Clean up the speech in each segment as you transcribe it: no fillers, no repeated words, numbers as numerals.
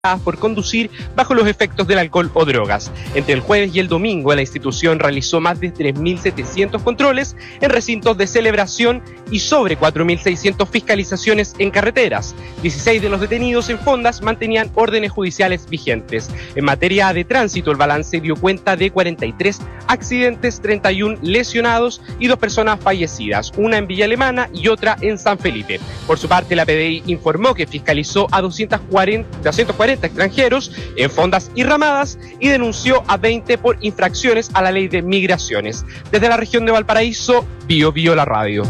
por conducir bajo los efectos del alcohol o drogas. Entre el jueves y el domingo, la institución realizó más de 3.700 controles en recintos de celebración y sobre 4.600 fiscalizaciones en carreteras. 16 de los detenidos en fondas mantenían órdenes judiciales vigentes. En materia de tránsito, el balance dio cuenta de 43 accidentes, 31 lesionados y 2 personas fallecidas, una en Villa Alemana y otra en San Felipe. Por su parte, la PDI informó que fiscalizó a 240 extranjeros en fondas y ramadas y denunció a 20 por infracciones a la ley de migraciones. Desde la región de Valparaíso, Bio Bio la radio.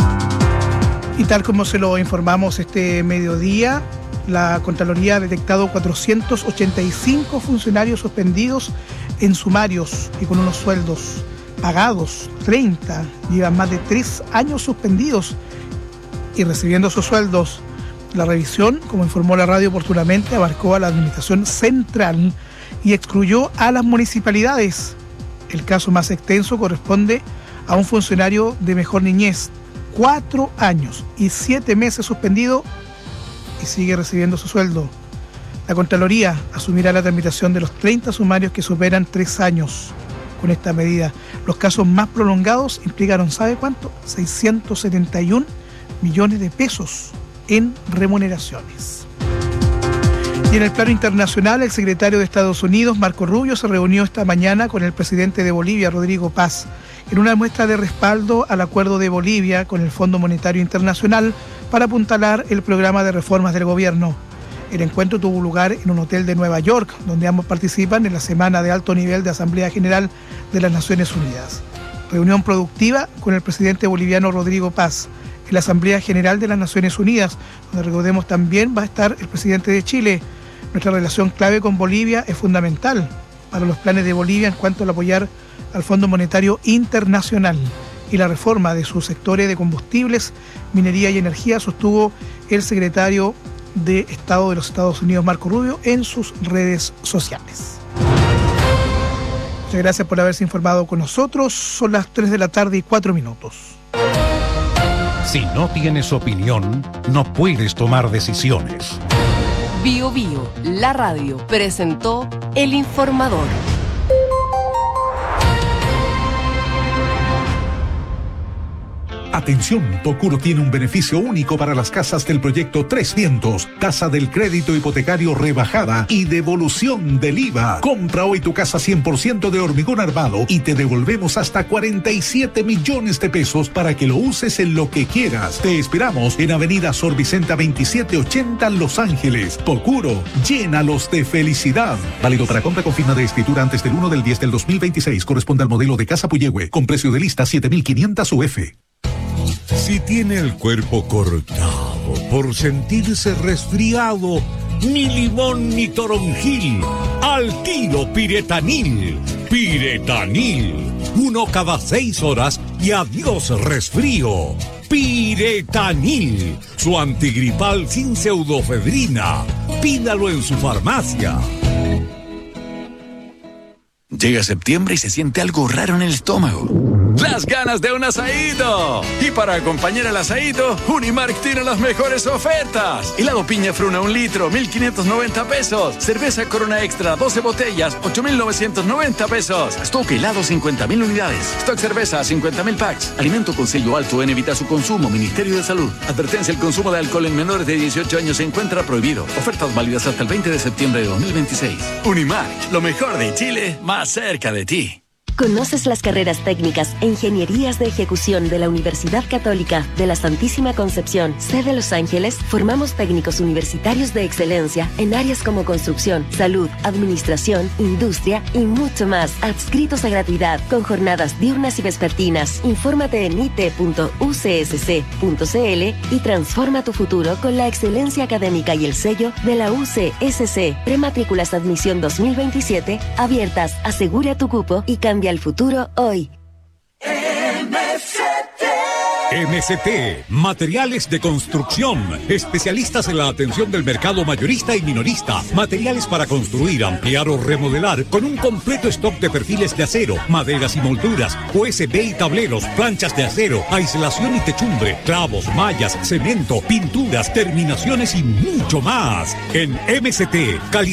Y tal como se lo informamos este mediodía, la Contraloría ha detectado 485 funcionarios suspendidos en sumarios y con unos sueldos pagados. 30 llevan más de 3 años suspendidos y recibiendo sus sueldos. La revisión, como informó la radio oportunamente, abarcó a la administración central y excluyó a las municipalidades. El caso más extenso corresponde a un funcionario de Mejor Niñez, 4 años y 7 meses suspendido y sigue recibiendo su sueldo. La Contraloría asumirá la tramitación de los 30 sumarios que superan 3 años. Con esta medida, los casos más prolongados implicaron, ¿sabe cuánto? 671 millones de pesos en remuneraciones. Y en el plano internacional, el secretario de Estados Unidos, Marco Rubio, se reunió esta mañana con el presidente de Bolivia, Rodrigo Paz, en una muestra de respaldo al acuerdo de Bolivia con el Fondo Monetario Internacional para apuntalar el programa de reformas del gobierno. El encuentro tuvo lugar en un hotel de Nueva York, donde ambos participan en la semana de alto nivel de Asamblea General de las Naciones Unidas. Reunión productiva con el presidente boliviano Rodrigo Paz en la Asamblea General de las Naciones Unidas, donde recordemos también va a estar el presidente de Chile. Nuestra relación clave con Bolivia es fundamental para los planes de Bolivia en cuanto al apoyar al Fondo Monetario Internacional y la reforma de sus sectores de combustibles, minería y energía, sostuvo el secretario de Estado de los Estados Unidos, Marco Rubio, en sus redes sociales. Muchas gracias por haberse informado con nosotros. Son las 3 de la tarde y 4 minutos. Si no tienes opinión, no puedes tomar decisiones. Bio Bio, la radio, presentó El Informador. Atención, Procuro tiene un beneficio único para las casas del proyecto 300. Tasa del crédito hipotecario rebajada y devolución del IVA. Compra hoy tu casa 100% de hormigón armado y te devolvemos hasta 47 millones de pesos para que lo uses en lo que quieras. Te esperamos en Avenida Sor Vicenta 2780, Los Ángeles. Procuro, llénalos de felicidad. Válido para compra con firma de escritura antes del 1/10/2026. Corresponde al modelo de casa Puyehue, con precio de lista 7.500 UF. Si tiene el cuerpo cortado por sentirse resfriado, ni limón ni toronjil, al tiro Piretanil. Piretanil, 1 cada 6 horas y adiós resfrío. Piretanil, su antigripal sin pseudofedrina. Pídalo en su farmacia. Llega septiembre y se siente algo raro en el estómago. ¡Las ganas de un asaído! Y para acompañar al asaído, Unimark tiene las mejores ofertas. Helado piña fruna 1 litro, 1.590 pesos. Cerveza Corona Extra, 12 botellas, 8.990 pesos. Stock helado, 50.000 unidades. Stock cerveza, 50.000 packs. Alimento con sello alto en evita su consumo. Ministerio de Salud. Advertencia: el consumo de alcohol en menores de 18 años se encuentra prohibido. Ofertas válidas hasta el 20 de septiembre de 2026. Unimark, lo mejor de Chile, más cerca de ti. ¿Conoces las carreras técnicas e ingenierías de ejecución de la Universidad Católica de la Santísima Concepción, sede Los Ángeles? Formamos técnicos universitarios de excelencia en áreas como construcción, salud, administración, industria y mucho más. Adscritos a gratuidad, con jornadas diurnas y vespertinas. Infórmate en it.ucsc.cl y transforma tu futuro con la excelencia académica y el sello de la UCSC. Prematrículas de admisión 2027 abiertas. Asegura tu cupo y cambia el futuro hoy. MCT, materiales de construcción, especialistas en la atención del mercado mayorista y minorista, materiales para construir, ampliar o remodelar con un completo stock de perfiles de acero, maderas y molduras, USB y tableros, planchas de acero, aislación y techumbre, clavos, mallas, cemento, pinturas, terminaciones y mucho más. En MCT, calidad